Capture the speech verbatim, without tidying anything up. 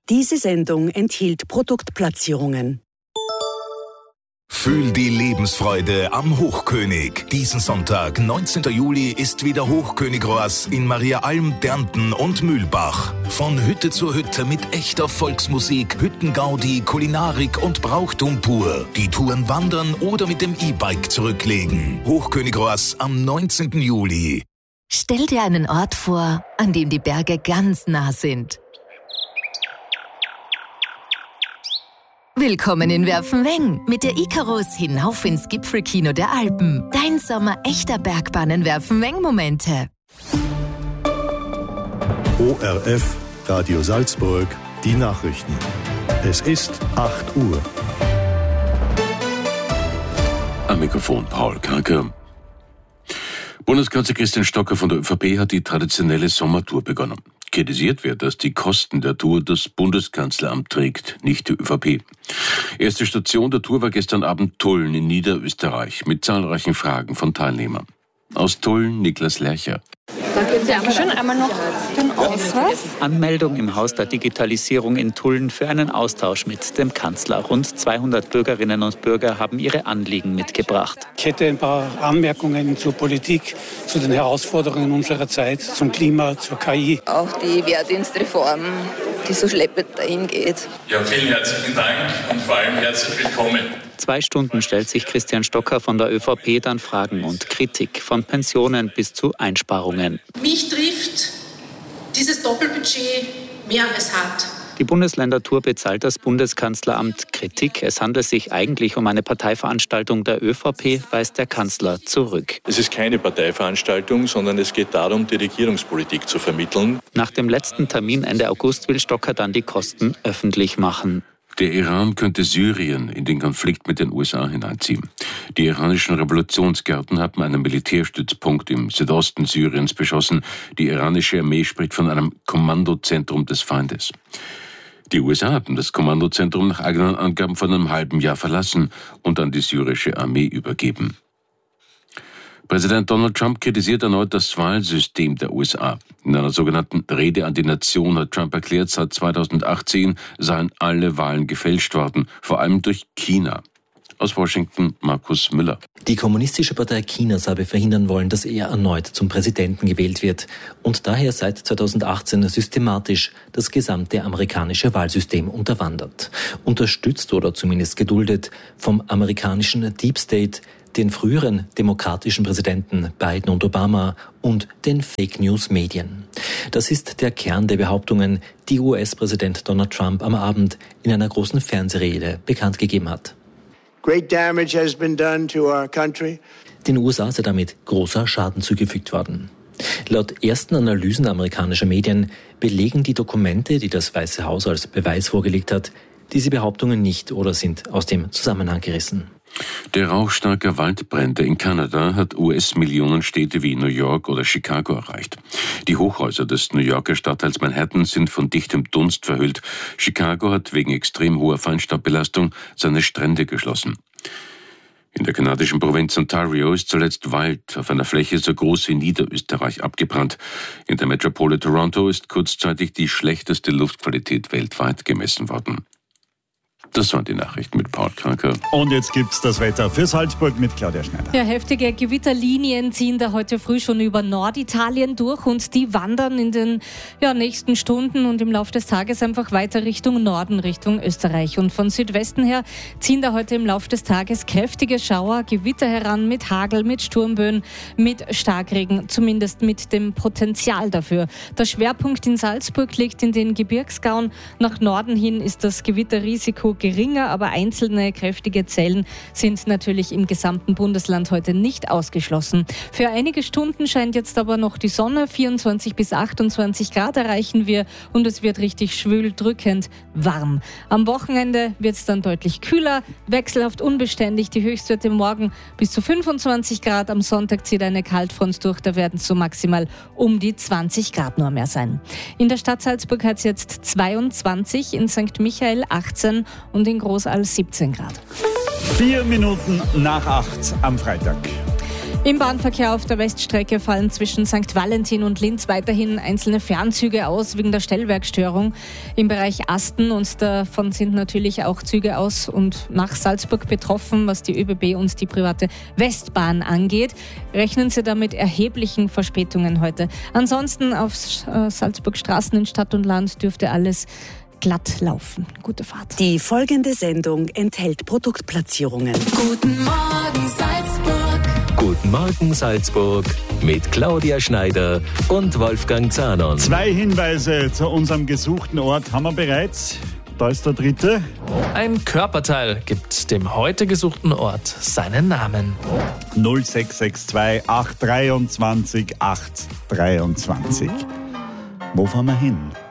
Diese Sendung enthielt Produktplatzierungen. Fühl die Lebensfreude am Hochkönig. Diesen Sonntag, neunzehnten Juli, ist wieder Hochkönig-Roas in Mariaalm, Dernten und Mühlbach. Von Hütte zu Hütte mit echter Volksmusik, Hüttengaudi, Kulinarik und Brauchtum pur. Die Touren wandern oder mit dem E-Bike zurücklegen. Hochkönig-Roas am neunzehnten Juli. Stell dir einen Ort vor, an dem die Berge ganz nah sind. Willkommen in Werfenweng mit der Icarus hinauf ins Gipfelkino der Alpen. Dein Sommer echter Bergbahnen-Werfenweng-Momente. O R F, Radio Salzburg, die Nachrichten. Es ist acht Uhr. Am Mikrofon Paul Kanker. Bundeskanzler Christian Stocker von der ÖVP hat die traditionelle Sommertour begonnen. Kritisiert wird, dass die Kosten der Tour das Bundeskanzleramt trägt, nicht die ÖVP. Erste Station der Tour war gestern Abend Tulln in Niederösterreich mit zahlreichen Fragen von Teilnehmern. Aus Tulln Niklas Lercher. Dankeschön. Einmal noch den Ausweis. Anmeldung im Haus der Digitalisierung in Tulln für einen Austausch mit dem Kanzler. Rund zweihundert Bürgerinnen und Bürger haben ihre Anliegen mitgebracht. Ich hätte ein paar Anmerkungen zur Politik, zu den Herausforderungen unserer Zeit, zum Klima, zur K I. Auch die Wehrdienstreform, die so schleppend dahin geht. Ja, vielen herzlichen Dank und vor allem herzlich willkommen. Zwei Stunden stellt sich Christian Stocker von der ÖVP dann Fragen und Kritik, von Pensionen bis zu Einsparungen. Mich trifft dieses Doppelbudget mehr als hart. Die Bundesländertour bezahlt das Bundeskanzleramt. Kritik, es handelt sich eigentlich um eine Parteiveranstaltung der ÖVP, weist der Kanzler zurück. Es ist keine Parteiveranstaltung, sondern es geht darum, die Regierungspolitik zu vermitteln. Nach dem letzten Termin Ende August will Stocker dann die Kosten öffentlich machen. Der Iran könnte Syrien in den Konflikt mit den U S A hineinziehen. Die iranischen Revolutionsgärden haben einen Militärstützpunkt im Südosten Syriens beschossen. Die iranische Armee spricht von einem Kommandozentrum des Feindes. Die U S A haben das Kommandozentrum nach eigenen Angaben vor einem halben Jahr verlassen und an die syrische Armee übergeben. Präsident Donald Trump kritisiert erneut das Wahlsystem der U S A. In einer sogenannten Rede an die Nation hat Trump erklärt, seit zweitausendachtzehn seien alle Wahlen gefälscht worden, vor allem durch China. Aus Washington, Markus Müller. Die Kommunistische Partei Chinas habe verhindern wollen, dass er erneut zum Präsidenten gewählt wird und daher seit zweitausendachtzehn systematisch das gesamte amerikanische Wahlsystem unterwandert. Unterstützt oder zumindest geduldet vom amerikanischen Deep State, den früheren demokratischen Präsidenten Biden und Obama und den Fake-News-Medien. Das ist der Kern der Behauptungen, die U S-Präsident Donald Trump am Abend in einer großen Fernsehrede bekannt gegeben hat. Great damage has been done to our country. Den U S A sei damit großer Schaden zugefügt worden. Laut ersten Analysen amerikanischer Medien belegen die Dokumente, die das Weiße Haus als Beweis vorgelegt hat, diese Behauptungen nicht oder sind aus dem Zusammenhang gerissen. Der Rauch starker Waldbrände in Kanada hat U S-Millionenstädte wie New York oder Chicago erreicht. Die Hochhäuser des New Yorker Stadtteils Manhattan sind von dichtem Dunst verhüllt. Chicago hat wegen extrem hoher Feinstaubbelastung seine Strände geschlossen. In der kanadischen Provinz Ontario ist zuletzt Wald auf einer Fläche so groß wie Niederösterreich abgebrannt. In der Metropole Toronto ist kurzzeitig die schlechteste Luftqualität weltweit gemessen worden. Das waren die Nachrichten mit Paul Kranker. Und jetzt gibt's das Wetter für Salzburg mit Claudia Schneider. Ja, heftige Gewitterlinien ziehen da heute früh schon über Norditalien durch und die wandern in den ja, nächsten Stunden und im Laufe des Tages einfach weiter Richtung Norden, Richtung Österreich. Und von Südwesten her ziehen da heute im Laufe des Tages kräftige Schauer, Gewitter heran mit Hagel, mit Sturmböen, mit Starkregen, zumindest mit dem Potenzial dafür. Der Schwerpunkt in Salzburg liegt in den Gebirgsgauen. Nach Norden hin ist das Gewitterrisiko geringer, aber einzelne kräftige Zellen sind natürlich im gesamten Bundesland heute nicht ausgeschlossen. Für einige Stunden scheint jetzt aber noch die Sonne, vierundzwanzig bis achtundzwanzig Grad erreichen wir und es wird richtig schwül, drückend warm. Am Wochenende wird es dann deutlich kühler, wechselhaft unbeständig, die Höchstwerte morgen bis zu fünfundzwanzig Grad, am Sonntag zieht eine Kaltfront durch, da werden es so maximal um die zwanzig Grad nur mehr sein. In der Stadt Salzburg hat es jetzt zweiundzwanzig, in Sankt Michael achtzehn und in Großall siebzehn Grad. Vier Minuten nach acht am Freitag. Im Bahnverkehr auf der Weststrecke fallen zwischen Sankt Valentin und Linz weiterhin einzelne Fernzüge aus wegen der Stellwerkstörung im Bereich Asten. Und davon sind natürlich auch Züge aus und nach Salzburg betroffen, was die ÖBB und die private Westbahn angeht. Rechnen Sie damit erheblichen Verspätungen heute. Ansonsten auf Salzburg Straßen in Stadt und Land dürfte alles glatt laufen. Gute Fahrt. Die folgende Sendung enthält Produktplatzierungen. Guten Morgen Salzburg. Guten Morgen Salzburg mit Claudia Schneider und Wolfgang Zahnon. Zwei Hinweise zu unserem gesuchten Ort haben wir bereits. Da ist der dritte. Ein Körperteil gibt dem heute gesuchten Ort seinen Namen. null sechs sechs zwei acht zwei drei acht zwei. Wo fahren wir hin?